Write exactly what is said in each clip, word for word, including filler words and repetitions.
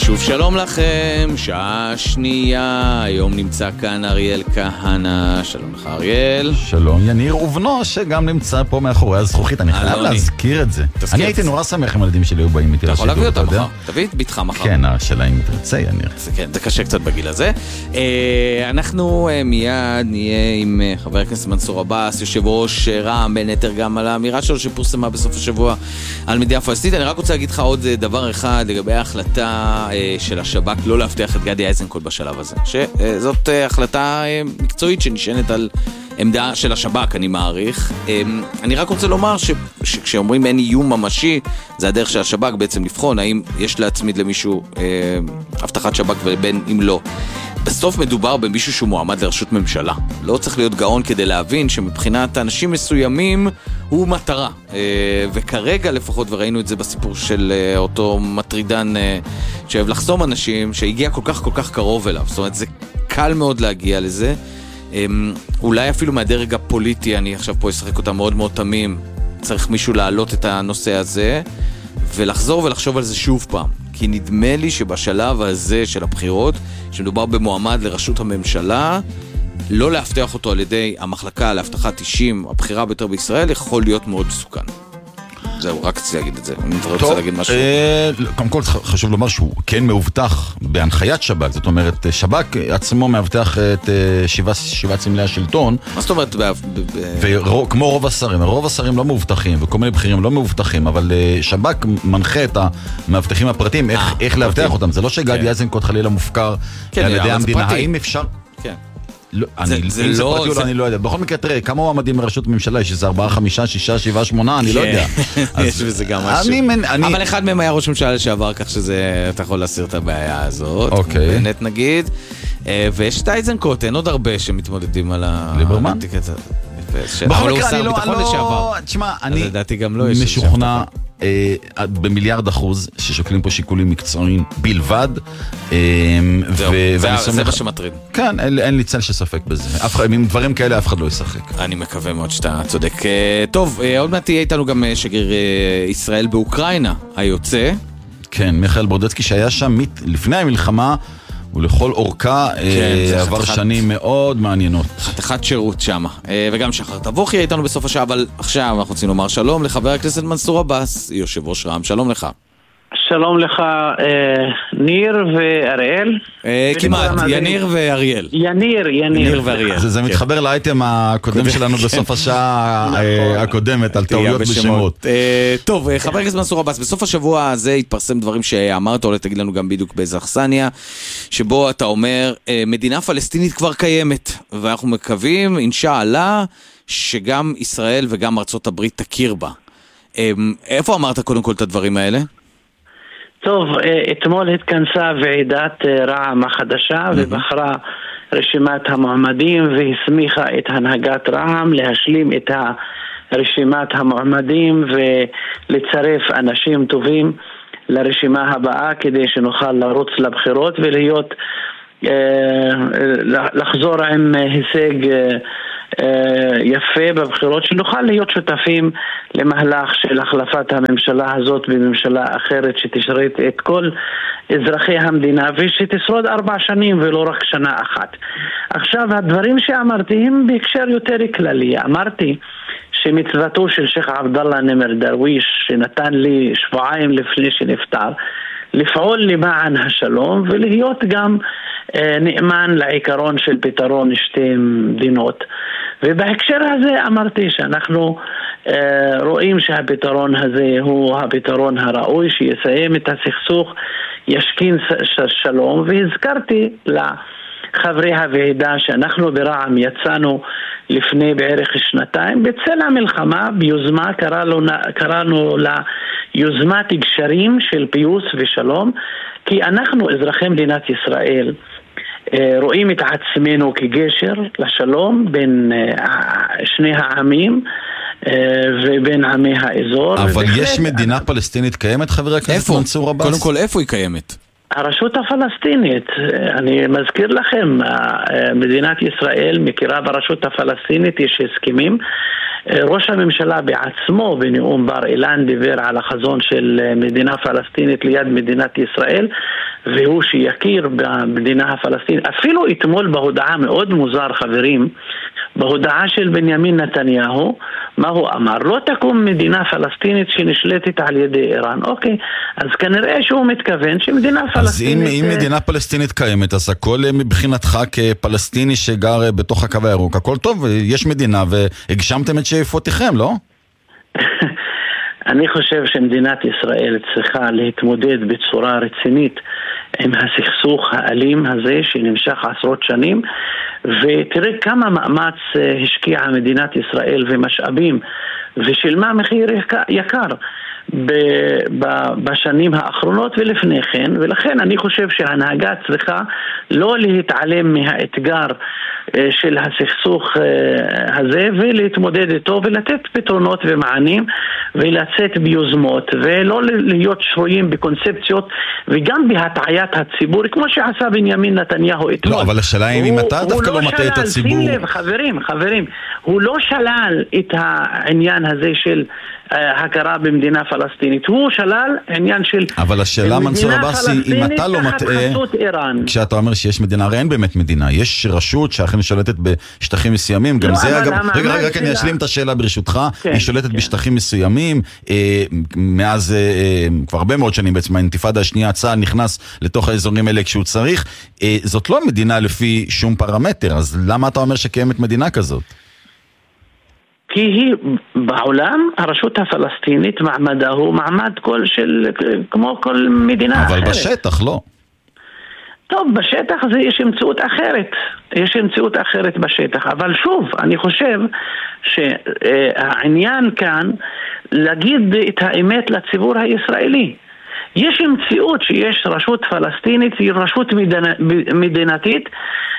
שוב שלום לכם, שעה שנייה, היום נמצא כאן אריאל כהנה, שלום לך אריאל. שלום יניר ובנו שגם נמצא פה מאחורי הזכוכית, אני חייב להזכיר את זה. אני הייתי נורא שמח אם הילדים שלי היו באים איתי לשידור. אתה יכול להביא אותם מחר, תביא את ביתך מחר. כן, השאלה אם תרצה יניר. כן, זה קשה קצת בגיל הזה. אנחנו מיד נהיה עם חבר הכנסת מנסור עבאס, יושב ראש רע"מ, בין היתר גם על האמירה שלו שפורסמה בסוף השבוע על מדינה פלסטינית. אני רק רוצה להגיד לך עוד דבר אחד לגבי ההחלטה של השב"כ לא להבטיח את גדי איזנקוט בשלב הזה, שזאת החלטה מקצועית שנשענת על עמדה של השב"כ, אני מעריך. אני רק רוצה לומר שכשאומרים אין איום ממשי, זה הדרך של השב"כ בעצם לבחון האם יש להצמיד למישהו הבטחת שב"כ ובין אם לא. בסוף מדובר במישהו שהוא מועמד לראשות ממשלה. לא צריך להיות גאון כדי להבין שמבחינת אנשים מסוימים הוא מטרה. וכרגע לפחות, וראינו את זה בסיפור של אותו מטרידן שאוהב לחסום אנשים, שהגיע כל כך כל כך קרוב אליו. זאת אומרת, זה קל מאוד להגיע לזה. אולי אפילו מהדרג הפוליטי, אני עכשיו פה אשחק אותה מאוד מאוד תמים, צריך מישהו להעלות את הנושא הזה ולחזור ולחשוב על זה שוב פעם. כי נדמה לי שבשלב הזה של הבחירות, שמדובר במועמד לראשות הממשלה, לא להבטיח אותו על ידי המחלקה להבטחת אישים, הבחירה ביותר בישראל, יכול להיות מאוד מסוכן. זהו, רק רציתי להגיד את זה. אני רוצה להגיד משהו. קודם כל חשוב לומר שהוא כן מאובטח בהנחיית שב"כ, זאת אומרת, שב"כ עצמו מאבטח את שבעת סמלי השלטון. מה זאת אומרת? וכמו רוב השרים, רוב השרים לא מאובטחים, וכל מיני בכירים לא מאובטחים, אבל שב"כ מנחה את המאבטחים הפרטיים, איך להבטח אותם. זה לא שגדי איזנקוט חלילה מופקר על ידי המדינה. האם אפשר... כן. אני לא יודע. בכל מקרה, תראה, כמה מועמדים מראשות ממשלה? יש איזה ארבעה, חמישה, שישה, שבעה, שמונה, אני לא יודע. יש בזה גם משהו. אבל אחד מהם היה ראש ממשלה לשעבר, כך שאתה יכול להסיר את הבעיה הזאת. בנט נגיד. ויש את איזנקוט, אין עוד הרבה שמתמודדים על ה... ליברמן? אבל הוא שר ביטחון לשעבר. תשמע, אני משוכנע במיליארד אחוז ששוקלים פה שיקולים מקצועיים בלבד. זה מה שמטריד. כן, אין לי צל שספק בזה. עם דברים כאלה אף אחד לא ישחק. אני מקווה מאוד שאתה צודק. טוב, עוד מעט תהיה איתנו גם שגריר ישראל באוקראינה היוצא. כן, מיכאל ברודצקי שהיה שם לפני המלחמה ולכל אורכה, עבר שנים מאוד מעניינות. חתיכת שירות שם. וגם שחר תבוכי איתנו בסוף השעה, אבל עכשיו אנחנו רוצים לומר שלום לחבר הכנסת מנסור עבאס, יושב ראש רע"מ. שלום לך. שלום לך, ניר ואריאל. כמעט, יניר ואריאל. יניר, יניר ואריאל. זה מתחבר לאייטם הקודם שלנו בסוף השעה הקודמת, על טעויות בשמות. טוב, חבר הכנסת מנסור עבאס, בסוף השבוע הזה התפרסם דברים שאמרת, אולי תגיד לנו גם בדיוק באיזה אכסניה, שבו אתה אומר, מדינה פלסטינית כבר קיימת, ואנחנו מקווים, אינשאללה, שגם ישראל וגם ארצות הברית תכיר בה. איפה אמרת קודם כל את הדברים האלה? טוב, אתמול התכנסה ועידת רע"מ החדשה ובחרה רשימת המועמדים והסמיכה את הנהגת רע"מ להשלים את רשימת המועמדים ולצרף אנשים טובים לרשימה הבאה כדי שנוכל לרוץ לבחירות ולהיות לחזור עם הישג יפה בבחירות, שנוכל להיות שותפים למהלך של החלפת הממשלה הזאת בממשלה אחרת שתשרת את כל אזרחי המדינה ושתשרוד ארבע שנים ולא רק שנה אחת. עכשיו הדברים שאמרתי הם בהקשר יותר כללי. אמרתי שמצוותו של שייח עבדאללה נימר דרוויש שנתן לי שבועיים לפני שנפטר לפעול למען השלום ולהיות גם נאמן לעיקרון של פתרון שתי מדינות. ובהקשר הזה אמרתי שאנחנו רואים שהפתרון הזה הוא הפתרון הראוי שיסיים את הסכסוך, ישכין שלום. והזכרתי לחברי הוועידה שאנחנו ברע"מ יצאנו לפני בערך שנתיים בצל המלחמה ביוזמה, קראנו, קראנו לה יוזמת גשרים של פיוס ושלום, כי אנחנו אזרחי מדינת ישראל רואים את עצמנו כגשר לשלום בין שני העמים ובין עמי האזור. אבל יש מדינה פלסטינית קיימת, חבר הכנסת מנסור עבאס? קודם כל, איפה היא קיימת? הרשות הפלסטינית, אני מזכיר לכם, מדינת ישראל מכירה ברשות הפלסטינית, יש הסכמים. ראש הממשלה בעצמו בנאום בר אילן דיבר על החזון של מדינה פלסטינית ליד מדינת ישראל, והוא שיכיר במדינה הפלסטינית. אפילו אתמול בהודעה מאוד מוזר, חברים, בהודעה של בנימין נתניהו, מה הוא אמר? לא תקום מדינה פלסטינית שנשלטת על ידי איראן. אוקיי, אז כנראה שהוא מתכוון שמדינה פלסטינית... אז אם, אם מדינה פלסטינית קיימת, אז הכל מבחינתך כפלסטיני שגר בתוך הקו הירוק, הכל טוב, יש מדינה והגשמתם את שאיפותיכם, לא? אני חושב שמדינת ישראל צריכה להתמודד בצורה רצינית עם הסכסוך האלים הזה שנמשך עשרות שנים, ותראה כמה מאמץ השקיעה מדינת ישראל ומשאבים ושילמה מחיר יקר בשנים האחרונות ולפני כן, ולכן אני חושב שההנהגה צריכה לא להתעלם מהאתגר של הסכסוך הזה ולהתמודד איתו ולתת פתרונות ומענים ולצאת ביוזמות ולא להיות שרויים בקונספציות וגם בהטעיית הציבור כמו שעשה בנימין נתניהו אתמול. לא, אבל השאלה היא אם אתה דווקא לא מטעה את הציבור. שים לב, חברים, חברים, הוא לא שלל את העניין הזה של הכרה במדינה פלסטינית, הוא שלל עניין של אבל השאלה מנסור עבאס היא אם אתה לא מטעה כשאתה אומר שיש מדינה, הרי אין באמת מדינה, יש רשות שאכן שולטת בשטחים מסוימים, גם זה אגב, רגע רגע אני אשלים את השאלה ברשותך, היא שולטת בשטחים מסוימים, מאז כבר הרבה מאוד שנים בעצם האינתיפאדה השנייה צה"ל נכנס לתוך האזורים האלה כשהוא צריך, זאת לא מדינה לפי שום פרמטר, אז למה אתה אומר שקיימת מדינה כזאת? כי היא בעולם, הרשות הפלסטינית מעמדה הוא מעמד כל של, כמו כל מדינה אבל אחרת. אבל בשטח לא. טוב, בשטח זה יש מציאות אחרת. יש מציאות אחרת בשטח. אבל שוב, אני חושב שהעניין כאן להגיד את האמת לציבור הישראלי. יש מציאות שיש רשות פלסטינית, היא רשות מדינתית,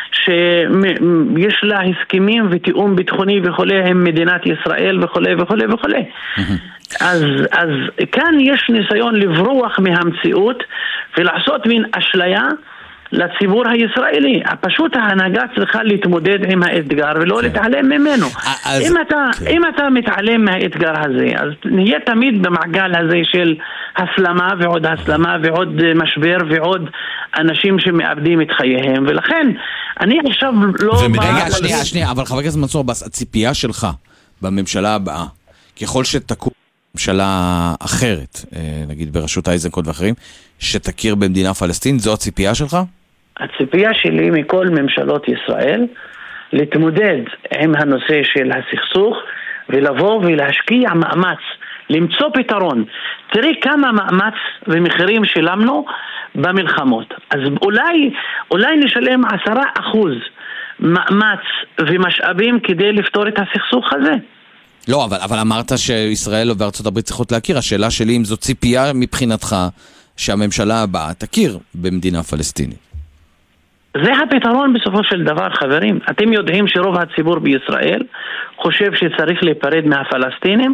שיש לה הסכמים ותיאום ביטחוני וכולי עם מדינת ישראל וכולי וכולי וכולי. אז, אז כאן יש ניסיון לברוח מהמציאות ולעשות מין אשליה לציבור הישראלי. פשוט ההנהגה צריכה להתמודד עם האתגר ולא להתעלם ממנו. אם אתה, אם אתה מתעלם מהאתגר הזה, אז נהיה תמיד במעגל הזה של הסלמה ועוד הסלמה ועוד משבר ועוד אנשים שמאבדים את חייהם, ולכן אני עכשיו לא... רגע, שנייה, שנייה, אבל חבר הכנסת מנסור עבאס, הציפייה שלך בממשלה הבאה, ככל שתקום ממשלה אחרת, נגיד בראשות איזנקוט ואחרים, שתכיר במדינה פלסטינית, זו הציפייה שלך? הציפייה שלי מכל ממשלות ישראל להתמודד עם הנושא של הסכסוך ולבוא ולהשקיע מאמץ למצוא פתרון. תראי כמה מאמץ ומחירים שילמנו במלחמות. אז אולי, אולי נשלם עשרה אחוז מאמץ ומשאבים כדי לפתור את הסכסוך הזה. לא, אבל, אבל אמרת שישראל וארצות הברית צריכות להכיר. השאלה שלי אם זו ציפייה מבחינתך שהממשלה הבאה תכיר במדינה פלסטינית. זה הפתרון בסופו של דבר, חברים. אתם יודעים שרוב הציבור בישראל חושב שצריך להיפרד מהפלסטינים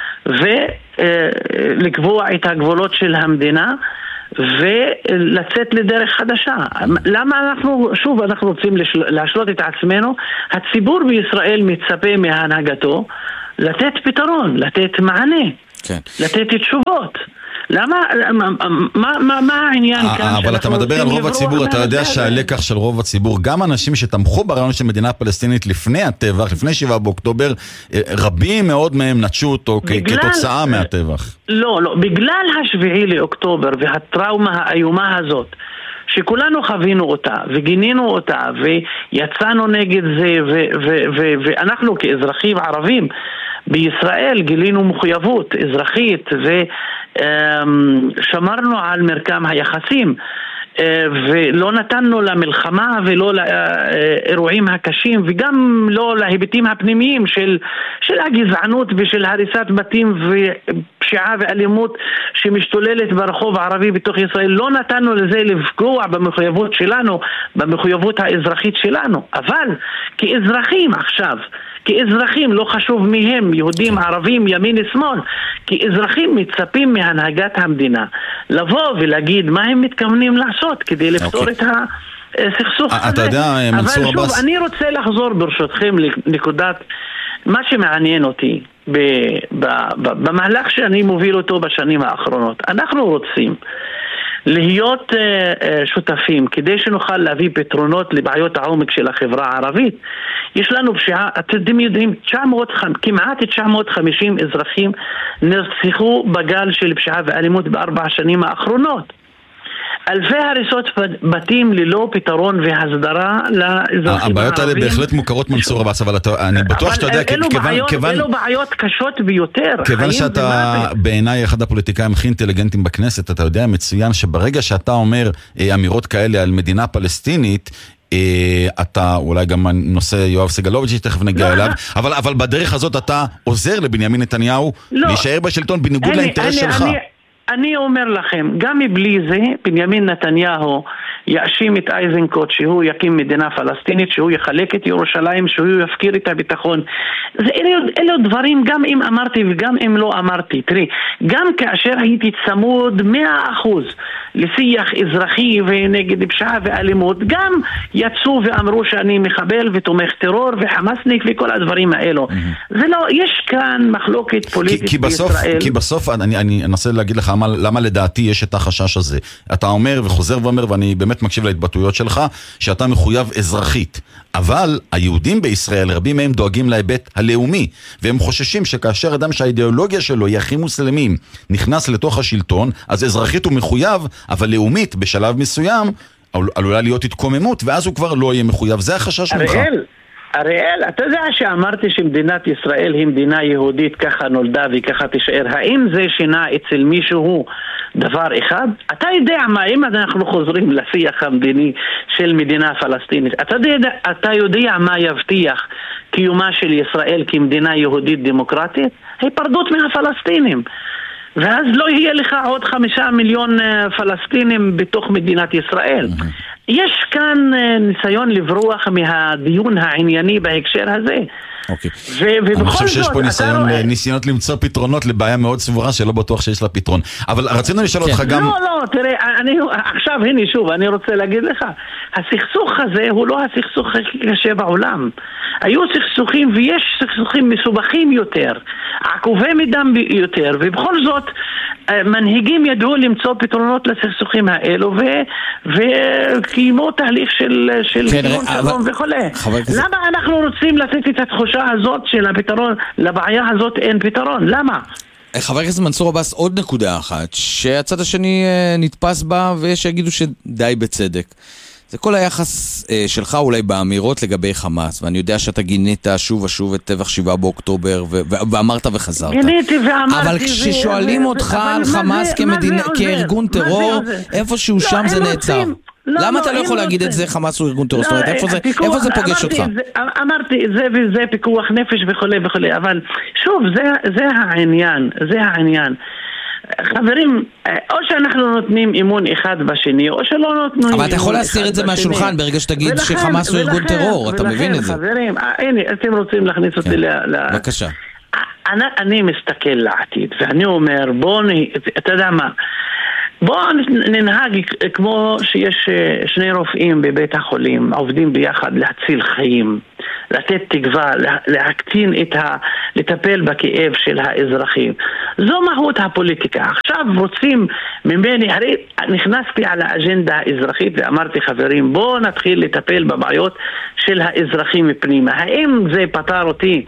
ולקבוע את הגבולות של המדינה ולצאת לדרך חדשה. למה אנחנו, שוב, אנחנו רוצים להשלות את עצמנו? הציבור בישראל מצפה מהנהגתו לתת פתרון, לתת מענה, כן. לתת תשובות. למה, מה, מה, מה העניין כאן? אבל אתה מדבר על רוב הציבור, אתה יודע שהלקח של רוב הציבור, גם אנשים שתמכו ברעיון של מדינה פלסטינית לפני הטבח, לפני שבעה באוקטובר, רבים מאוד מהם נטשו אותו כתוצאה מהטבח. לא, לא, בגלל השביעי לאוקטובר והטראומה האיומה הזאת, שכולנו חווינו אותה וגינינו אותה ויצאנו נגד זה, ואנחנו כאזרחים ערבים בישראל גילינו מחויבות אזרחית ושמרנו על מרקם היחסים ולא נתנו למלחמה ולא לאירועים הקשים וגם לא להיבטים הפנימיים של, של הגזענות ושל הריסת בתים ופשיעה ואלימות שמשתוללת ברחוב הערבי בתוך ישראל. לא נתנו לזה לפגוע במחויבות שלנו, במחויבות האזרחית שלנו. אבל כאזרחים עכשיו, כאזרחים, לא חשוב מהם, יהודים, ערבים, ימין, שמאל, כאזרחים מצפים מהנהגת המדינה לבוא ולהגיד מה הם מתכוונים לעשות כדי לפתור את הסכסוך הזה. אתה יודע, מנסור עבאס... אבל שוב, אני רוצה לחזור ברשותכם לנקודת מה שמעניין אותי במהלך שאני מוביל אותו בשנים האחרונות. אנחנו רוצים להיות uh, uh, שותפים כדי שנוכל להביא פתרונות לבעיות העומק של החברה הערבית. יש לנו פשיעה, אתם יודעים, תשע מאות, כמעט תשע מאות וחמישים אזרחים נרצחו בגל של פשיעה ואלימות בארבע השנים האחרונות. אלפי הריסות בתים ללא פתרון והסדרה לאזרחים הערבים. הבעיות האלה בהחלט מוכרות, מנסור עבאס, אבל אני בטוח שאתה יודע, אלו בעיות קשות ביותר. כיוון שאתה בעיניי אחד הפוליטיקאים הכי אינטליגנטים בכנסת, אתה יודע מצוין שברגע שאתה אומר אמירות כאלה על מדינה פלסטינית, אתה אולי גם נושא יואב סגלוביץ' שתכף נגיע אליו, אבל בדרך הזאת אתה עוזר לבנימין נתניהו להישאר בשלטון בניגוד לאינטרס שלך. אני אומר לכם, גם מבלי זה, בנימין נתניהו יאשים את איזנקוט שהוא יקים מדינה פלסטינית, שהוא יחלק את ירושלים, שהוא יפקיר את הביטחון. זה, אלה, אלה דברים, גם אם אמרתי וגם אם לא אמרתי. תראי, גם כאשר הייתי צמוד מאה אחוז לשיח אזרחי ונגד פשיעה ואלימות, גם יצאו ואמרו שאני מחבל ותומך טרור וחמאסניק וכל הדברים האלו. Mm-hmm. זה לא, יש כאן מחלוקת פוליטית כי, כי בסוף, בישראל. כי בסוף, אני, אני אנסה להגיד לך למה, למה לדעתי יש את החשש הזה. אתה אומר וחוזר ואומר, ואני באמת מקשיב להתבטאויות שלך, שאתה מחויב אזרחית. אבל היהודים בישראל, רבים מהם דואגים להיבט הלאומי, והם חוששים שכאשר אדם שהאידיאולוגיה שלו היא הכי מוסלמים, נכנס לתוך השלטון, אז אזרחית הוא מחויב, אבל לאומית בשלב מסוים, עלולה להיות התקוממות, ואז הוא כבר לא יהיה מחויב. זה החשש ממך. אריאל, אריאל, אתה יודע שאמרתי שמדינת ישראל היא מדינה יהודית, ככה נולדה וככה תישאר. האם זה שינה אצל מישהו דבר אחד? אתה יודע מה, אם אנחנו חוזרים לשיח המדיני של מדינה פלסטינית, אתה יודע, אתה יודע מה יבטיח קיומה של ישראל כמדינה יהודית דמוקרטית? היפרדות מהפלסטינים. ואז לא יהיה לך עוד חמישה מיליון פלסטינים בתוך מדינת ישראל. יש כאן ניסיון לברוח מהדיון הענייני בהקשר הזה. אוקיי. אני חושב שיש פה ניסיון, ניסיונות למצוא פתרונות לבעיה מאוד סבורה שלא בטוח שיש לה פתרון. אבל רצינו לשאול אותך גם... לא, לא, תראה, עכשיו, הנה שוב, אני רוצה להגיד לך, הסכסוך הזה הוא לא הסכסוך הכי קשה בעולם. היו סכסוכים ויש סכסוכים מסובכים יותר, עקובי מדם יותר, ובכל זאת מנהיגים ידעו למצוא פתרונות לסכסוכים האלו וקיימו תהליך של שלום וכו'. למה אנחנו רוצים לתת את התחושה הזאת של הפתרון, לבעיה הזאת אין פתרון? למה? חבר הכנסת מנסור עבאס, עוד נקודה אחת שהצד השני נתפס בה ויש שיגידו שדי בצדק. זה כל היחס אה, שלך אולי באמירות לגבי חמאס, ואני יודע שאתה גינית שוב ושוב את טבח שבעה באוקטובר, ו- ו- ואמרת וחזרת. גיניתי ואמרתי. אבל כששואלים ו- אותך ו- על חמאס כמדינה, כארגון טרור, איפשהו שם לא, זה נעצר. לא, למה לא, אתה לא יכול להגיד את זה, חמאס הוא ארגון טרור? לא, זאת אומרת, איפה זה, פיקוח, איפה זה פוגש אותך? זה, אמרתי, זה וזה פיקוח נפש וכו' וכו', אבל שוב, זה, זה העניין, זה העניין. חברים, או שאנחנו נותנים אימון אחד בשני, או שלא נותנים... אבל אתה יכול להסיר את זה מהשולחן ברגע שתגיד שחמאס הוא ארגון טרור, אתה מבין את זה. חברים, הנה, אתם רוצים להכניס אותי ל... בבקשה. אני מסתכל לעתיד, ואני אומר, בוא, אתה יודע מה, בוא ננהג כמו שיש שני רופאים בבית החולים, עובדים ביחד להציל חיים, לתת תקווה, להקטין את ה... לטפל בכאב של האזרחים. זו מהות הפוליטיקה. עכשיו רוצים ממני, הרי נכנסתי על האג'נדה האזרחית ואמרתי חברים, בואו נתחיל לטפל בבעיות של האזרחים מפנימה. האם זה פתר אותי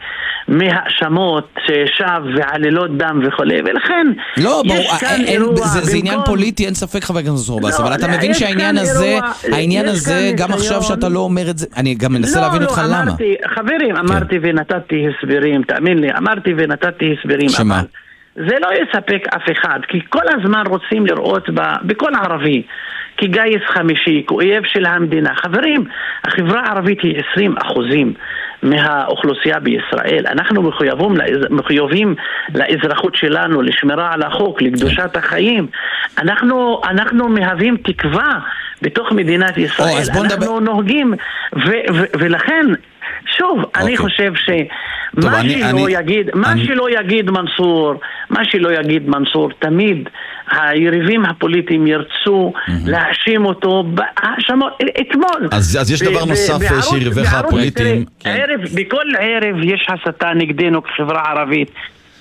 מהאשמות ששב ועלילות דם וכו', ולכן לא, בוא, אין, אירוע, זה, זה עניין פוליטי, אין ספק חבר הכנסת מנסור עבאס, לא, אבל אתה לא, מבין שהעניין הזה, אירוע, העניין הזה, גם ניסיון... עכשיו שאתה לא אומר את זה, אני גם מנסה לא, להבין לא, אותך אמרתי, למה. חברים, אמרתי כן. ונתתי הסברים, תאמין לי, אמרתי ונתתי הסברים, שמה? אבל זה לא יספק אף אחד, כי כל הזמן רוצים לראות ב, בכל ערבי, כגייס חמישי, כאויב של המדינה. חברים, החברה הערבית היא עשרים אחוזים מהאוכלוסייה בישראל. אנחנו מחויבים, מחויבים לאזרחות שלנו, לשמירה על החוק, לקדושת החיים. אנחנו, אנחנו מהווים תקווה בתוך מדינת ישראל. או, אנחנו נדבר... נוהגים, ו, ו, ולכן, שוב, okay. אני חושב ש... טוב, מה, אני, שלא אני, יגיד, מה אני... שלא יגיד מנסור, מה שלא יגיד מנסור, תמיד היריבים הפוליטיים ירצו mm-hmm. להאשים אותו בהאשמות, אתמול. אז, אז יש דבר ב- נוסף ב- שיריביך הפוליטיים. כן. ערב, בכל ערב יש הסתה נגדנו כחברה ערבית.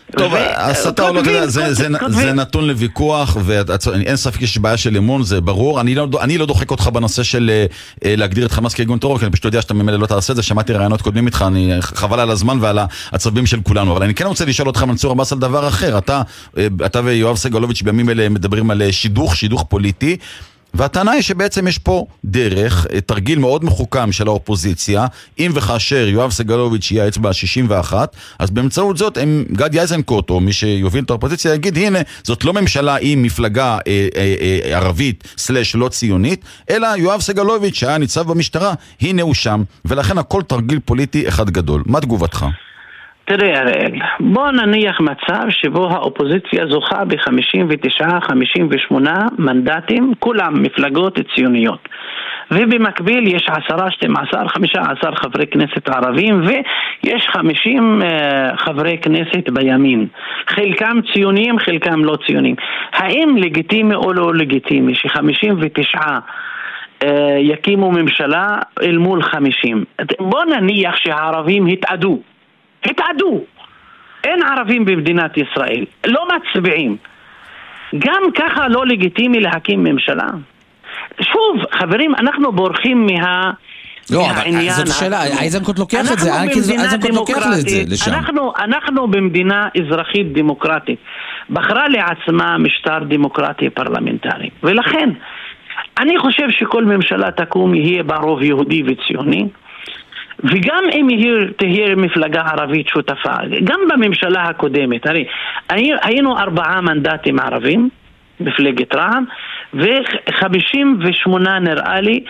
טוב, הסתה או לא, אתה יודע, זה נתון לוויכוח, ואין ספק שיש בעיה של אמון, זה ברור. אני לא דוחק אותך בנושא של להגדיר את חמאס כארגון טרור, כי אני פשוט יודע שאתה ממילא לא תעשה את זה, שמעתי רעיונות קודמים איתך, אני חבל על הזמן ועל העצבים של כולנו, אבל אני כן רוצה לשאול אותך, מנסור עבאס, על דבר אחר. אתה ויואב סגלוביץ' בימים אלה מדברים על שידוך, שידוך פוליטי, והטענה היא שבעצם יש פה דרך, תרגיל מאוד מחוכם של האופוזיציה, אם וכאשר יואב סגלוביץ' יהיה האצבע ה-שישים ואחת, אז באמצעות זאת, אם גדי איזנקוט, או מי שיוביל את האופוזיציה, יגיד, הנה, זאת לא ממשלה עם מפלגה אה, אה, אה, ערבית סלש לא ציונית, אלא יואב סגלוביץ' שהיה ניצב במשטרה, הנה הוא שם, ולכן הכל תרגיל פוליטי אחד גדול. מה תגובתך? תראה הראל, בוא נניח מצב שבו האופוזיציה זוכה ב-חמישים ותשע חמישים ושמונה מנדטים, כולם מפלגות ציוניות. ובמקביל יש עשרה, שתים עשרה, חמישה עשר חברי כנסת ערבים, ויש חמישים uh, חברי כנסת בימין. חלקם ציוניים, חלקם לא ציוניים. האם לגיטימי או לא לגיטימי ש-חמישים ותשע uh, יקימו ממשלה אל מול חמישים? בוא נניח שהערבים התעדו. התעדו. אין ערבים במדינת ישראל. לא מצביעים. גם ככה לא לגיטימי להקים ממשלה. שוב, חברים, אנחנו בורחים מה... לא, אבל זאת השאלה, איזנקוט לוקח את זה, איזנקוט לוקח את זה לשם. אנחנו, אנחנו במדינה אזרחית דמוקרטית. בחרה לעצמה משטר דמוקרטי פרלמנטרי. ולכן, אני חושב שכל ממשלה תקום יהיה ברוב יהודי וציוני, וגם אם תהיה מפלגה ערבית שותפה, גם בממשלה הקודמת, הרי היינו ארבעה מנדטים ערבים, מפלגת רע"מ, ו-חמישים ושמונה נראה לי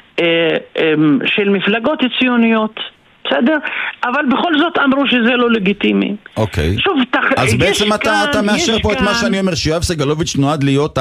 של מפלגות ציוניות, בסדר? אבל בכל זאת אמרו שזה לא לגיטימי. אוקיי. שוב, אז בעצם אתה מאשר פה את מה שאני אומר, שיואב סגלוביץ' נועד להיות,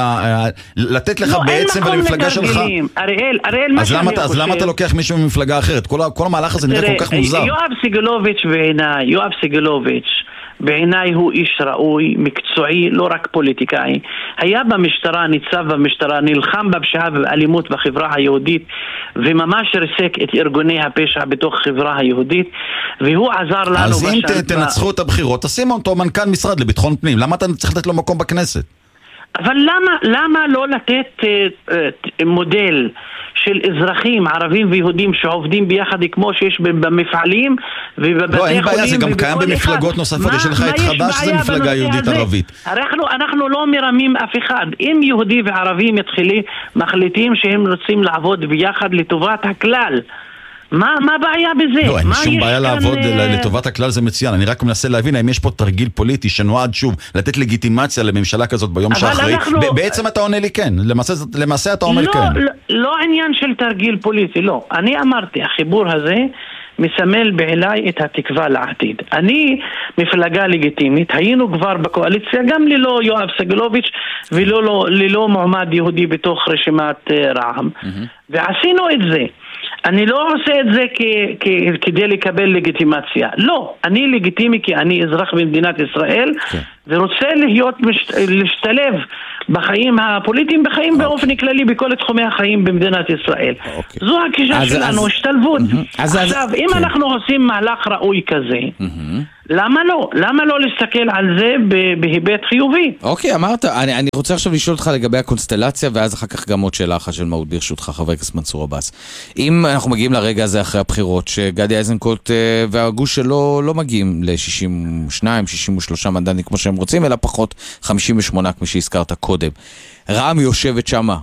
לתת לך בעצם ולמפלגה שלך. אריאל, אריאל, מה שאני חושב. אז למה אתה לוקח מישהו ממפלגה אחרת? כל המהלך הזה נראה כל כך מוזר. יואב סגלוביץ' בעיניי, יואב סגלוביץ' בעיניי הוא איש ראוי, מקצועי, לא רק פוליטיקאי. היה במשטרה, ניצב במשטרה, נלחם בפשיעה ובאלימות בחברה היהודית, וממש ריסק את ארגוני הפשע בתוך חברה היהודית, והוא עזר לנו... אז אם תנצחו את הבחירות, תשימו אותו מנכ"ל משרד לביטחון פנים. למה אתה צריך לתת לו מקום בכנסת? אבל למה, למה לא לתת uh, uh, מודל של אזרחים ערבים ויהודים שעובדים ביחד כמו שיש במפעלים ובבתי חולים? לא, אין בעיה, זה גם קיים במפלגות נוספות. יש לך את חד"ש, זה מפלגה יהודית ערבית. אנחנו, אנחנו לא מרמים אף אחד. אם יהודי וערבי מתחילים, מחליטים שהם רוצים לעבוד ביחד לטובת הכלל, מה, מה הבעיה בזה? לא, אין שום בעיה לעבוד לטובת הכלל, זה מצוין. אני רק מנסה להבין האם יש פה תרגיל פוליטי שנועד שוב לתת לגיטימציה לממשלה כזאת ביום שאחרי. אנחנו... בעצם אתה עונה לי כן. למעשה, למעשה אתה אומר לא, כן. לא, לא עניין של תרגיל פוליטי, לא. אני אמרתי, החיבור הזה מסמל בעיניי את התקווה לעתיד. אני מפלגה לגיטימית, היינו כבר בקואליציה גם ללא יואב סגלוביץ' וללא לא, ללא מועמד יהודי בתוך רשימת uh, רע"מ. Mm-hmm. ועשינו את זה. אני לא עושה את זה כ- כ- כדי לקבל לגיטימציה. לא, אני לגיטימי כי אני אזרח במדינת ישראל, okay. ורוצה להיות מש- להשתלב בחיים הפוליטיים, בחיים okay. באופן כללי, בכל תחומי החיים במדינת ישראל. Okay. זו הגישה אז, שלנו, אז, השתלבות. Mm-hmm. אז, עכשיו, אז, אם okay. אנחנו עושים מהלך ראוי כזה, mm-hmm. למה לא? למה לא להסתכל על זה בהיבט חיובי? אוקיי, אמרת. אני, אני רוצה עכשיו לשאול אותך לגבי הקונסטלציה, ואז אחר כך גם עוד שאלה אחת של מהות ברשותך, חבר הכנסת מנסור עבאס. אם אנחנו מגיעים לרגע הזה אחרי הבחירות, שגדי איזנקוט והגוש שלו לא מגיעים ל-שישים ושניים, שישים ושלושה מנדטים כמו שהם רוצים, אלא פחות חמישים ושמונה כמו שהזכרת קודם. רע"מ יושבת שמה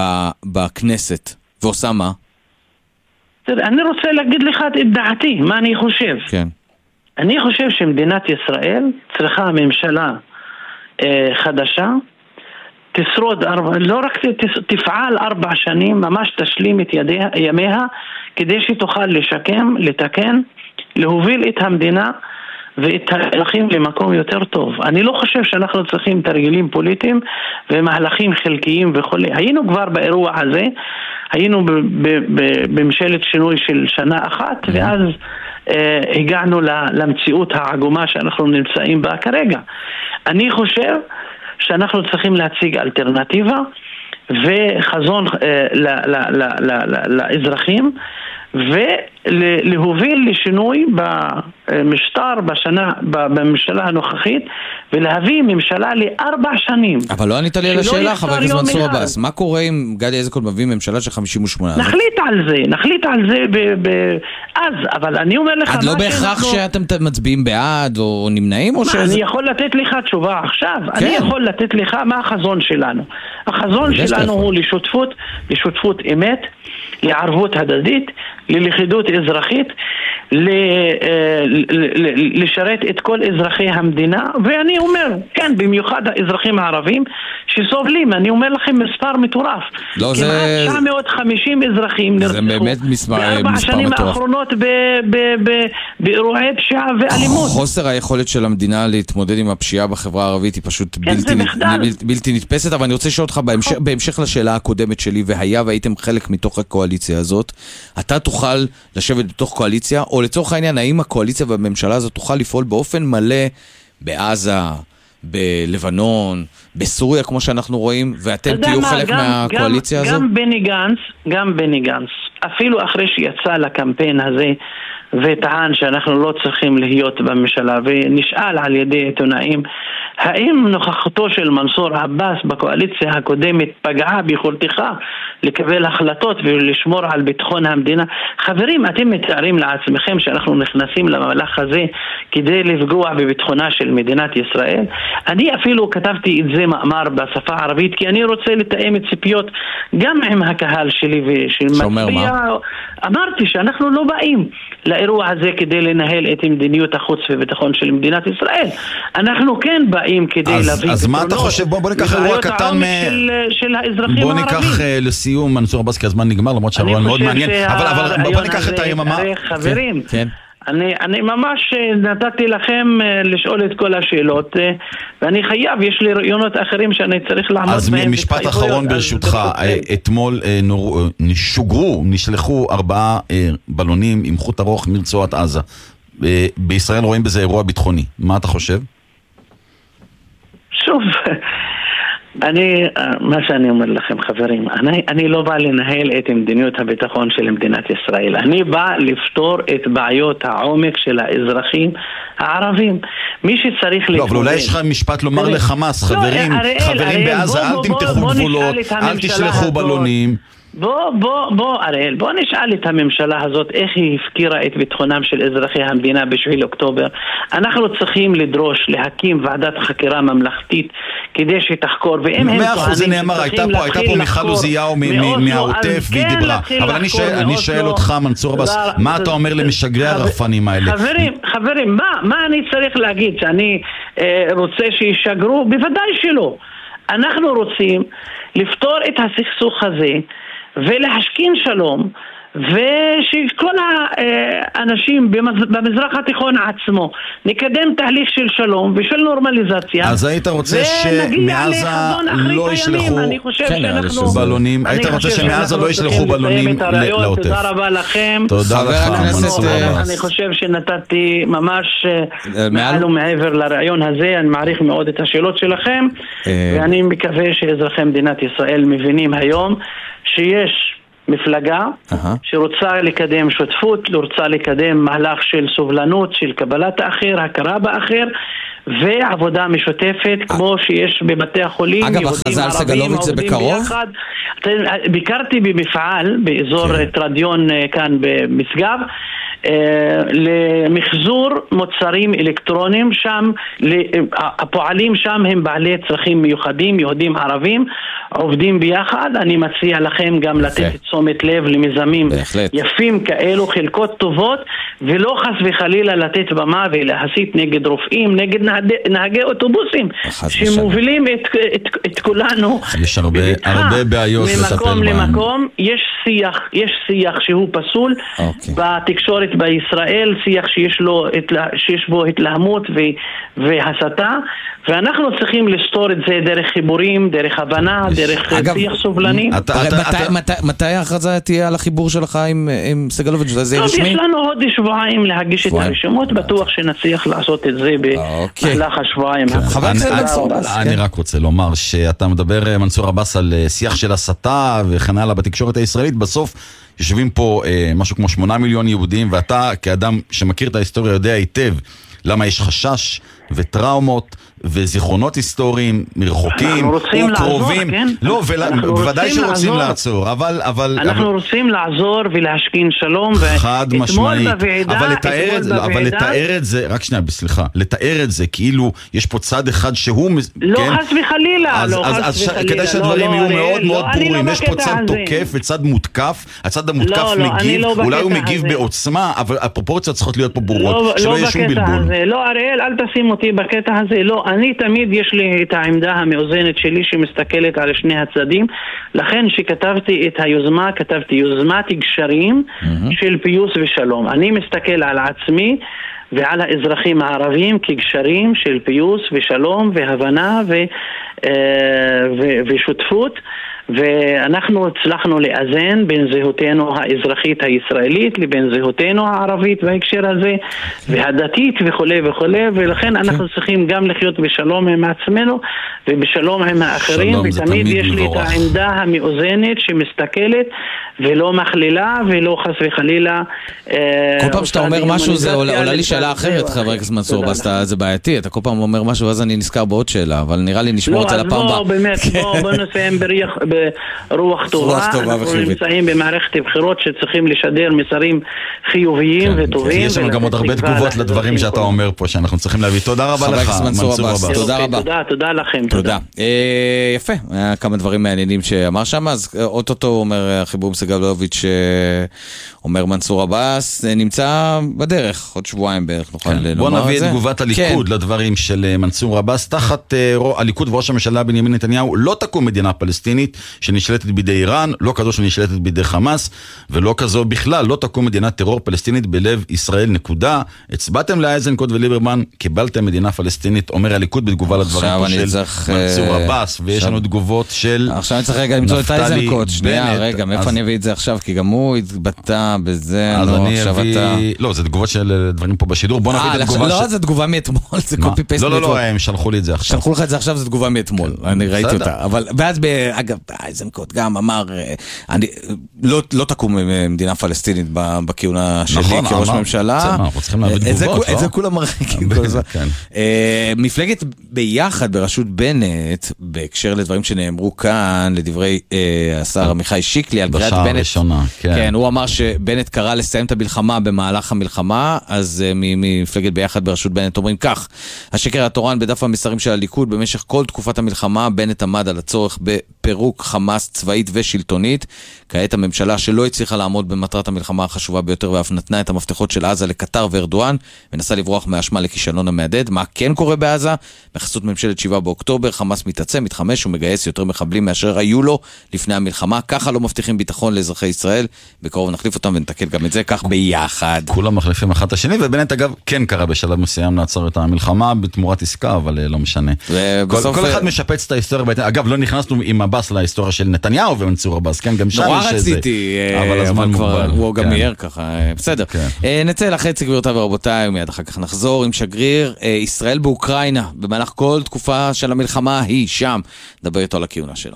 בכנסת, ועושה מה? תראה, אני רוצה להגיד לך את דעתי, מה אני חושב. כן. אני חושב שמדינת ישראל צריכה ממשלה אה, חדשה, תשרוד, ארבע, לא רק תפעל ארבע שנים, ממש תשלים את ידיה, ימיה, כדי שתוכל לשקם, לתקן, להוביל את המדינה ואת ההלכים למקום יותר טוב. אני לא חושב שאנחנו צריכים תרגילים פוליטיים ומהלכים חלקיים וכו'. היינו כבר באירוע הזה, היינו בממשלת שינוי של שנה אחת, ואז הגענו למציאות העגומה שאנחנו נמצאים בה כרגע. אני חושב שאנחנו צריכים להציג אלטרנטיבה וחזון לאזרחים, ולהוביל לשינוי במשטר בשנה, בממשלה הנוכחית, ולהביא ממשלה לארבע שנים. אבל לא ענית לי על השאלה, חבר הכנסת מנסור עבאס. מה קורה אם גדי איזנקוט מביא ממשלה של חמישים ושמונה? נחליט על זה, נחליט על זה אז, אבל אני אומר לך... עד לא בהכרח שאתם מצביעים בעד או נמנעים? אני יכול לתת לך תשובה עכשיו. אני יכול לתת לך מה החזון שלנו. החזון שלנו הוא לשותפות, לשותפות אמת, לערבות הדדית, ללכידות אזרחית, לשרת את כל אזרחי המדינה, ואני אומר, כן, במיוחד האזרחים הערבים שסובלים, אני אומר לכם מספר מטורף. לא, זה... כמעט תשע מאות וחמישים אזרחים נרצחו. זה באמת מספר מטורף. בארבע השנים האחרונות באירועי פשיעה ואלימות. חוסר היכולת של המדינה להתמודד עם הפשיעה בחברה הערבית היא פשוט בלתי נתפסת, אבל אני רוצה לשאול אותך בהמשך לשאלה הקודמת שלי, והיה והייתם חלק מתוך הקואליציה הזאת, אתה תוכל לשבת בתוך קואליציה, או לצורך העניין, האם הקואליציה והממשלה הזאת תוכל לפעול באופן מלא בעזה, בלבנון, בסוריה, כמו שאנחנו רואים, ואתם תהיו חלק גם, מהקואליציה גם, הזו? גם בני גנץ, גם בני גנץ, אפילו אחרי שיצא לקמפיין הזה, וטען שאנחנו לא צריכים להיות בממשלה, ונשאל על ידי עיתונאים, האם נוכחותו של מנסור עבאס בקואליציה הקודמת פגעה ביכולתך לקבל החלטות ולשמור על ביטחון המדינה? חברים, אתם מתארים לעצמכם שאנחנו נכנסים למהלך הזה כדי לפגוע בביטחונה של מדינת ישראל? אני אפילו כתבתי את זה מאמר בשפה הערבית, כי אני רוצה לתאם את ציפיות גם עם הקהל שלי ושל מצביע. אמרתי שאנחנו לא באים לאירוע הזה כדי לנהל את מדיניות החוץ וביטחון של מדינת ישראל. אנחנו כן באים כדי אז, להביא אז מה אתה חושב? בוא, בוא ניקח אירוע קטן מ... של, של האזרחים בוא הערבים. ניקח uh, לסיום מנסור עבאס, כי הזמן נגמר, למרות שהרעיון מאוד מעניין. אבל, אבל בוא ניקח את היממה. חברים, כן. אני, אני ממש נתתי לכם לשאול את כל השאלות, ואני חייב, יש לי רעיונות אחרים שאני צריך לעמוד אז בהם. אז משפט אחרון ברשותך, אתמול נור, שוגרו, נשלחו ארבעה בלונים עם חוט ארוך מרצועת עזה. בישראל רואים בזה אירוע ביטחוני. מה אתה חושב? שוב, אני, מה שאני אומר לכם חברים, אני, אני לא בא לנהל את מדיניות הביטחון של מדינת ישראל. אני בא לפתור את בעיות העומק של האזרחים הערבים. מי שצריך... לא, אבל אולי יש לך משפט לומר לחמאס, חברים, חברים בעזה, אל תמתחו גבולות, אל תשלחו בלונים. בוא, בוא, בוא, אראל, בוא נשאל את הממשלה הזאת איך היא הפקירה את ביטחונם של אזרחי המדינה בשביל אוקטובר. אנחנו צריכים לדרוש להקים ועדת חקירה ממלכתית כדי שתחקור, ואם הם טוענים שצריכים להתחיל לחקור עוזיהו מהעוטף והיא דיברה. אבל אני שואל אותך, מנסור עבאס, מה אתה אומר למשגרי הרחפנים האלה? חברים, חברים, מה אני צריך להגיד? שאני רוצה שישגרו? בוודאי שלא. אנחנו רוצים לפתור את הסכסוך הזה ולהשכין שלום, ושכל האנשים במזרח התיכון עצמו נקדם תהליך של שלום ושל נורמליזציה. אז היית רוצה שמעזה לא ישלחו בלונים? היית רוצה שמעזה לא ישלחו בלונים לעוטף? תודה רבה לכם. תודה לך. אני חושב שנתתי ממש מעל ומעבר לרעיון הזה. אני מעריך מאוד את השאלות שלכם, ואני מקווה שאזרחי מדינת ישראל מבינים היום שיש מפלגה uh-huh. שרוצה לקדם שותפות, רוצה לקדם מהלך של סובלנות, של קבלת האחר, הכרה באחר, ועבודה משותפת כמו שיש בבתי החולים. אגב, החז"ל סגלוביץ' זה בקרוב? ביחד. ביקרתי במפעל באזור okay. טרדיון כאן במשגב, למחזור מוצרים אלקטרונים. שם הפועלים שם הם בעלי צרכים מיוחדים, יהודים ערבים, עובדים ביחד. אני מציע לכם גם לתת תשומת לב למיזמים יפים כאלו, חלקות טובות, ולא חס וחלילה לתת במה ולהסית נגד רופאים, נגד נהגי אוטובוסים שמובילים את, את, את כולנו. יש הרבה, הרבה בעיות ממקום למקום. יש שיח, יש שיח שהוא פסול okay. בתקשורת בישראל, שיח שיש לו, שיש בו התלהמות והסתה, ואנחנו צריכים לסתור את זה דרך חיבורים, דרך הבנה, דרך שיח סובלני. מתי ההכרזה תהיה על החיבור שלך עם סגלוביץ'? יש לנו עוד שבועיים להגיש את הרשימות, בטוח שנצליח לעשות את זה במהלך השבועיים. אני רק רוצה לומר שאתה מדבר, מנסור עבאס, על שיח של הסתה וכן הלאה בתקשורת הישראלית. בסוף יושבים פה אה, משהו כמו שמונה מיליון יהודים, ואתה כאדם שמכיר את ההיסטוריה יודע היטב למה יש חשש וטראומות וזיכרונות היסטוריים מרחוקים וקרובים. כן? לא, בוודאי שרוצים לעצור, אבל... אבל אנחנו אבל... רוצים לעזור ולהשכין שלום. חד משמעית. בוועידה, אבל, לתאר את, בוועידה, אבל לתאר את זה, רק שנייה, סליחה, לתאר את זה כאילו יש פה צד אחד שהוא... לא כן? חס וחלילה, אז, לא אז, חס אז וחלילה. כדאי שהדברים לא, יהיו לא, מאוד לא, מאוד לא, ברורים. לא יש פה צד הזה. תוקף וצד מותקף. הצד המותקף לא, לא, מגיב, לא אולי הוא מגיב הזה. בעוצמה, אבל הפרופורציות צריכות להיות פה ברורות. לא, שלא לא יהיה שום בקטע בלבול. הזה. לא, אריאל, אל תשים אותי בקטע הזה. לא, אני תמיד יש לי את העמדה המאוזנת שלי שמסתכלת על שני הצדדים. לכן שכתבתי את היוזמה, כתבתי יוזמת גשרים mm-hmm. של פיוס ושלום. אני מסתכל על עצמי ועל האזרחים הערבים כגשרים של פיוס ושלום והבנה ו, ו, ושותפות, ואנחנו הצלחנו לאזן בין זהותנו האזרחית הישראלית לבין זהותנו הערבית בהקשר הזה והדתית וכו' וכו', ולכן אנחנו צריכים גם לחיות בשלום עם עצמנו ובשלום עם האחרים, ותמיד יש לי את העמדה המאוזנת שמסתכלת ולא מכלילה ולא חס וחלילה. כל פעם שאתה אומר משהו זה עולה לי שאלה אחרת, חבר הכנסת מנסור עבאס, זה בעייתי, אתה כל פעם אומר משהו ואז אני נזכר בעוד שאלה, אבל נראה לי נשמור את זה לפעם הבאה. לא, באמת, בוא נסיים ברוח טובה. אנחנו נמצאים במערכת בחירות שצריכים לשדר מסרים חיוביים וטובים. יש לנו גם עוד הרבה תגובות לדברים שאתה אומר פה שאנחנו צריכים להביא. תודה רבה לך, מנסור עבאס. תודה רבה. תודה לכם. תודה. יפה, כמה דברים מעניינים שאמר שם, אז אוטוטו אומר חיבור סגלוביץ' אומר מנסור עבאס, נמצא בדרך, עוד שבועיים בערך נוכל לומר את זה. בוא נביא את תגובת הליכוד לדברים של מנסור עבאס. תחת הליכוד וראש הממשלה בנימין נתניהו לא תקום מדינה פלסטינית שנשלטת בידי איראן, לא כזו שנשלטת בידי חמאס, ולא כזו בכלל, לא תקום מדינת טרור פלסטינית בלב ישראל, נקודה. הצבעתם לאייזנקוט וליברמן, קיבלתם מדינה פלסטינית, אומר הליכוד בתגובה לדברים פה של מנסור עבאס, ויש לנו תגובות של עכשיו אני צריך רגע למצוא את אייזנקוט, שנייה, רגע, מאיפה אני אביא את זה עכשיו? כי גם הוא התבטא בזה, אז אני אביא... לא, זה תגובות של דברים פה בשידור, בוא נביא את התגובה לא, זה תגובה מאתמול, זה קופי פייסט מאתמול. לא, לא, הם שלחו לי את זה עכשיו. שלחו לך את זה עכשיו, זה תגובה מאתמול, אני ראיתי אותה. אבל, ואז, אגב, אייזנקוט גם אמר, אני, לא, לא תקום מדינה פלסטינית בכהונה שלי כראש ממשלה. אנחנו צריכים להביא תגובות, לא? את זה כולם מרחיקים כל הזמן. מפלגת ביחד בראשות בנט, בהקשר לדברים שנאמרו כאן, לדברי השר עמיחי שיקלי, על קריאת בנט. כן, הוא אמר שבנט קרא לסיים את המלחמה במהלך המלחמה, אז מפלגת ביחד בראשות בנט אומרים כך: השקר התורן בדף המסרים של הליכוד, במשך כל תקופת המלחמה בנט עמד על הצורך בפירוק חמאס צבאית ושלטונית. כעת הממשלה שלא הצליחה לעמוד במטרת המלחמה החשובה ביותר ואף נתנה את המפתחות של עזה לקטר וארדואן, מנסה לברוח מהאשמה לכישלון המהדהד. מה כן קורה בעזה? בחסות ממשלת שבעה באוקטובר, חמאס מתעצם, מתחמש ומגייס יותר מחבלים מאשר היו לו לפני המלחמה. ככה לא מבטיחים ביטחון לאזרחי ישראל. בקרוב נחליף אותם ונתקל גם את זה, כך ביחד. כולם מחליפים אחד את השני, ובנט אגב כן קרה בשלב מסוים לעצור את המלחמה בתמורת עסקה, אבל לא משנה. כל, כל אחד משפץ את ההיסטוריה. אגב, לא נכנסנו עם עבאס להיסטוריה של נתניהו ומנסור עבאס, כן, גם שם נורא רציתי, אבל הזמן מוגבל. הוא גם מייר ככה, בסדר. נצא לחצי גבירותיי ורבותיי, ומיד אחר כך נחזור עם שגריר ישראל באוקראינה, במהלך כל תקופה של המלחמה היא שם. נדבר איתו על הכהונה שלו.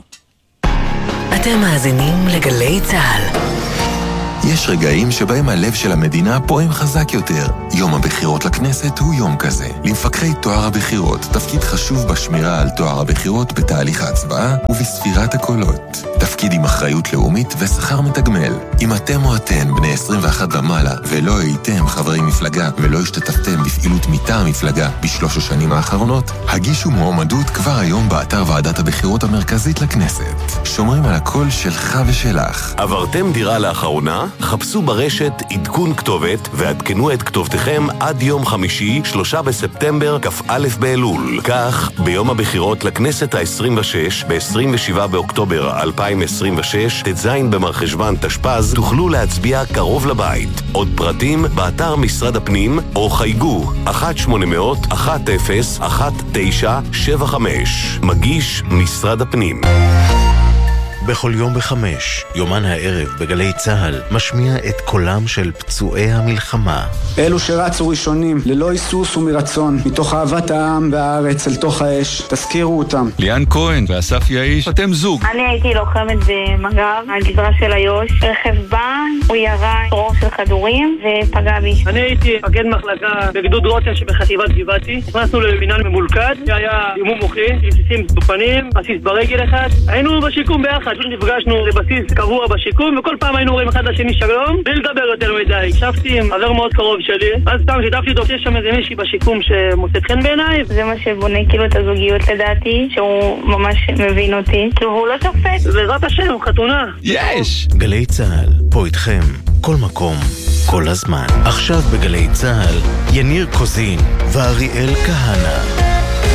אתם מאזינים לגלי צהל. יש רגעים שבהם הלב של המדינה פועם חזק יותר. יום הבחירות לכנסת הוא יום כזה. למפקחי תואר הבחירות, תפקיד חשוב בשמירה על תואר הבחירות בתהליך ההצבעה ובספירת הקולות. תפקיד עם אחריות לאומית ושכר מתגמל. אם אתם או אתן בני עשרים ואחת ומעלה ולא הייתם חברי מפלגה ולא השתתפתם בפעילות מטעם מפלגה בשלוש השנים האחרונות, הגישו מועמדות כבר היום באתר ועדת הבחירות המרכזית לכנסת. שומרים על הקול שלך ושלך. עברתם דירה לאחרונה? חפשו ברשת עדכון כתובת ועדכנו את כתובתכם עד יום חמישי, שלושה בספטמבר, כ"א באלול. כך, ביום הבחירות לכנסת ה-עשרים ושש, ב-עשרים ושבעה באוקטובר אלפיים עשרים ושש, ט"ז במרחשוון תשפ"ז, תוכלו להצביע קרוב לבית. עוד פרטים באתר משרד הפנים, או חייגו אחת שמונה אפס אפס אחת אפס אחת תשע שבע חמש. מגיש משרד הפנים. בכל יום בחמש, יומן הערב בגלי צהל, משמיע את קולם של פצועי המלחמה. אלו שרצו ראשונים, ללא היסוס ומרצון, מתוך אהבת העם והארץ אל תוך האש, תזכירו אותם. ליאן כהן ואסף יאיש, אתם זוג. אני הייתי לוחמת במג"ב, הגזרה של איו"ש. רכב בא, הוא ירה רוב של כדורים ופגע בי. אני הייתי מפקד מחלקה בגדוד רוטן שבחטיבת גבעתי. נכנסנו למינהל ממולכד, שהיה אימון מוחי, רסיסים בפנים, רסיס ברגל אחד. היינו בשיקום ביחד, נפגשנו לבסיס קבוע בשיקום, וכל פעם היינו רואים אחד לשני שלום, בלי לדבר יותר מדי. הקשבתי עם חבר מאוד קרוב שלי, אז סתם שיתפתי אותו, יש שם איזה מישהי בשיקום שמוצאת חן בעיניי. זה מה שבונה כאילו את הזוגיות לדעתי, שהוא ממש מבין אותי, כאילו הוא לא שופט. בעזרת השם, חתונה. יש! גלי צהל, פה איתכם, כל מקום, כל הזמן. עכשיו בגלי צהל, יניר קוזין ואריאל כהנא.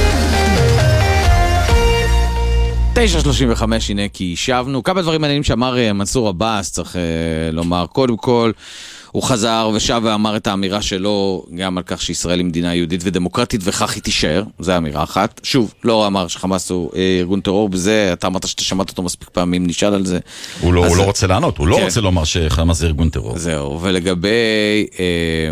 תשע שלושים וחמש, הנה כי שבנו. כמה דברים מעניינים שאמר מנסור עבאס, צריך אה, לומר. קודם כל, הוא חזר ושב ואמר את האמירה שלו, גם על כך שישראל היא מדינה יהודית ודמוקרטית, וכך היא תישאר. זו אמירה אחת. שוב, לא אמר שחמאס הוא אה, ארגון טרור בזה, אתה אמרת שאתה שמעת אותו מספיק פעמים, נשאל על זה. הוא לא, אז, הוא לא רוצה לענות, הוא כן. לא רוצה לומר שחמאס זה ארגון טרור. זהו, ולגבי אה,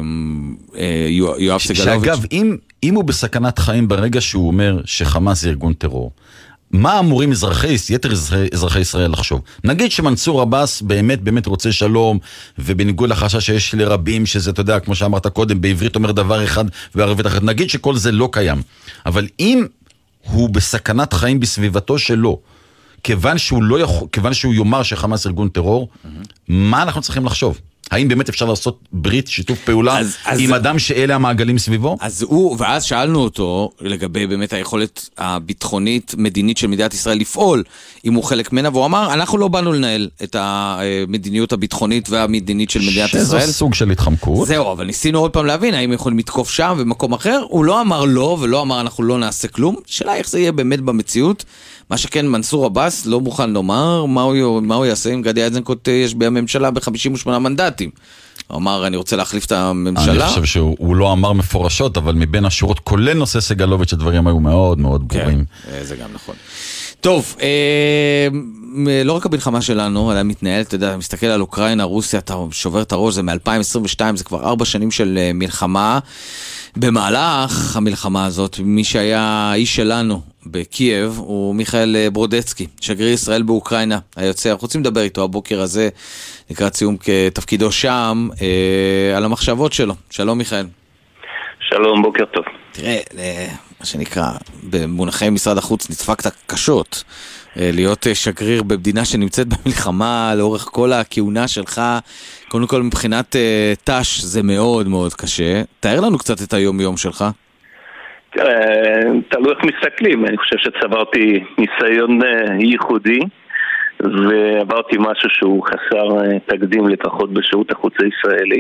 אה, יואב סגלוביץ'. שאגב, אם, אם הוא בסכנת חיים ברגע שהוא אומר שחמאס זה ארגון טרור, מה אמורים אזרחי, יתר אזרחי, אזרחי ישראל לחשוב? נגיד שמנסור עבאס באמת באמת רוצה שלום, ובניגוד לחשש שיש לרבים, שזה, אתה יודע, כמו שאמרת קודם, בעברית אומר דבר אחד בערבית אחרת, נגיד שכל זה לא קיים. אבל אם הוא בסכנת חיים בסביבתו שלו, כיוון שהוא, לא יכול, כיוון שהוא יאמר שחמאס ארגון טרור, mm-hmm. מה אנחנו צריכים לחשוב? האם באמת אפשר לעשות ברית, שיתוף פעולה אז, אז עם אדם שאלה המעגלים סביבו? אז הוא, ואז שאלנו אותו לגבי באמת היכולת הביטחונית מדינית של מדינת ישראל לפעול, אם הוא חלק ממנה, והוא אמר, אנחנו לא באנו לנהל את המדיניות הביטחונית והמדינית של מדינת שזה ישראל. שזה סוג של התחמקות. זהו, אבל ניסינו עוד פעם להבין, האם יכולים לתקוף שם ובמקום אחר, הוא לא אמר לא, ולא אמר אנחנו לא נעשה כלום, שאלה איך זה יהיה באמת במציאות, מה שכן מנסור עבאס לא מוכן לומר מה הוא, מה הוא יעשה אם גדי איזנקוט יש בממשלה ב-חמישים ושמונה מנדטים. הוא אמר, אני רוצה להחליף את הממשלה. אני חושב שהוא לא אמר מפורשות, אבל מבין השורות, כולל נושא סגלוביץ', הדברים היו מאוד מאוד ברורים. כן, זה גם נכון. טוב, אה, לא רק המלחמה שלנו, אלא מתנהלת, אתה יודע, מסתכל על אוקראינה, רוסיה, אתה שובר את הראש, זה מ-אלפיים עשרים ושתיים, זה כבר ארבע שנים של מלחמה. במהלך המלחמה הזאת, מי שהיה האיש שלנו בקייב הוא מיכאל ברודצקי, שגריר ישראל באוקראינה, היוצא. אנחנו רוצים לדבר איתו הבוקר הזה, לקראת סיום כתפקידו שם, אה, על המחשבות שלו. שלום מיכאל. שלום, בוקר טוב. תראה, מה שנקרא, במונחי משרד החוץ נדפקת קשות, להיות שגריר במדינה שנמצאת במלחמה לאורך כל הכהונה שלך, קודם כל מבחינת תש זה מאוד מאוד קשה. תאר לנו קצת את היום יום שלך. תראה, תלוי איך מסתכלים. אני חושב שצברתי ניסיון ייחודי, ועברתי משהו שהוא חסר תקדים לפחות בשירות החוץ הישראלי.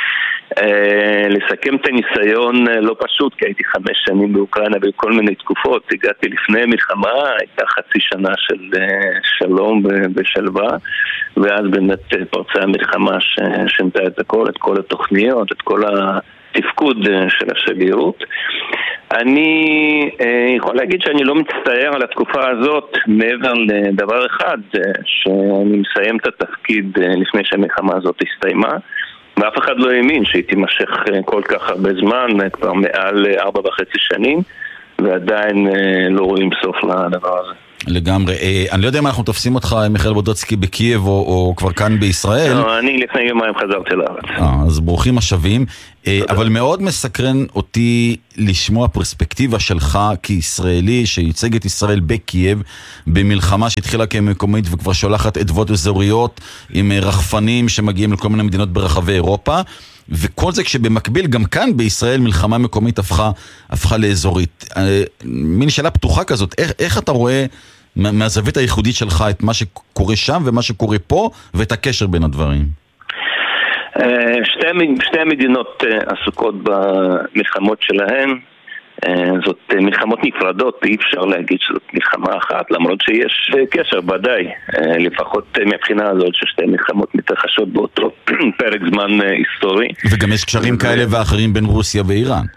לסכם את הניסיון לא פשוט, כי הייתי חמש שנים באוקראינה בכל מיני תקופות. הגעתי לפני מלחמה, הייתה חצי שנה של שלום בשלווה, ואז באמת פרצה המלחמה ששנתה את הכל, את כל התוכניות, את כל התפקוד של השגרירות. אני יכול להגיד שאני לא מצטער על התקופה הזאת מעבר לדבר אחד, שאני מסיים את התפקיד לפני שהמלחמה הזאת הסתיימה, ואף אחד לא האמין שהיא תימשך כל כך הרבה זמן, כבר מעל ארבע וחצי שנים, ועדיין לא רואים סוף לדבר הזה. לגמרי. אני לא יודע אם אנחנו תופסים אותך, מיכאל ברודצקי, בקייב או, או כבר כאן בישראל. לא, אני לפני יומיים חזרתי לארץ. אה, אז ברוכים השבים. אבל מאוד מסקרן אותי לשמוע פרספקטיבה שלך כישראלי שייצג את ישראל בקייב במלחמה שהתחילה כמקומית וכבר שולחת עדוות אזוריות עם רחפנים שמגיעים לכל מיני מדינות ברחבי אירופה, וכל זה כשבמקביל גם כאן בישראל מלחמה מקומית הפכה, הפכה לאזורית. מין שאלה פתוחה כזאת, איך, איך אתה רואה מהזווית הייחודית שלך את מה שקורה שם ומה שקורה פה ואת הקשר בין הדברים? שתי, שתי המדינות עסוקות במלחמות שלהן. זאת מלחמות נפרדות, אי אפשר להגיד שזאת מלחמה אחת, למרות שיש קשר ודאי, לפחות מבחינה הזאת ששתי מלחמות מתרחשות באותו פרק זמן היסטורי. וגם יש קשרים כאלה ואחרים בין רוסיה ואיראן.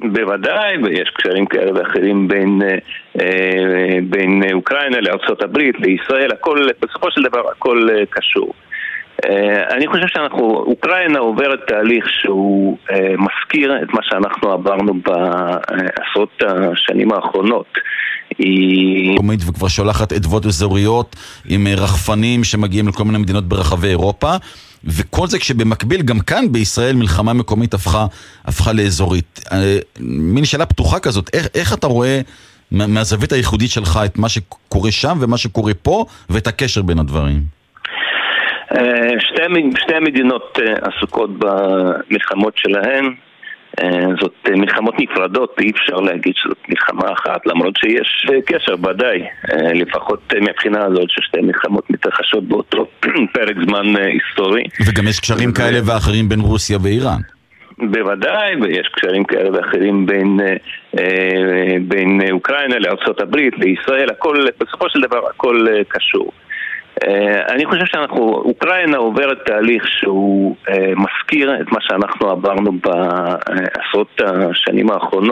בוודאי, ויש קשרים כאלה ואחרים בין, אה, בין אוקראינה לארצות הברית, לישראל, הכל, בסופו של דבר הכל אה, קשור. אה, אני חושב שאנחנו, אוקראינה עוברת תהליך שהוא אה, מזכיר את מה שאנחנו עברנו בעשרות השנים האחרונות. היא... וכבר שולחת עדוות אזוריות עם רחפנים שמגיעים לכל מיני מדינות ברחבי אירופה, וכל זה כשבמקביל גם כאן בישראל מלחמה מקומית הפכה, הפכה לאזורית. מין שאלה פתוחה כזאת, איך, איך אתה רואה מהזווית הייחודית שלך את מה שקורה שם ומה שקורה פה ואת הקשר בין הדברים? שתי, שתי המדינות עסוקות במלחמות שלהן. זאת מלחמות נפרדות, אי אפשר להגיד שזאת מלחמה אחת, למרות שיש קשר ודאי, לפחות מבחינה הזאת ששתי מלחמות מתרחשות באותו פרק זמן היסטורי. וגם יש קשרים כאלה ואחרים בין רוסיה ואיראן. בוודאי, ויש קשרים כאלה ואחרים בין, בין אוקראינה לארצות הברית, לישראל, הכל, בסופו של דבר הכל קשור. אני חושב שאנחנו, אוקראינה עוברת תהליך שהוא מזכיר את מה שאנחנו עברנו בעשרות השנים האחרונות.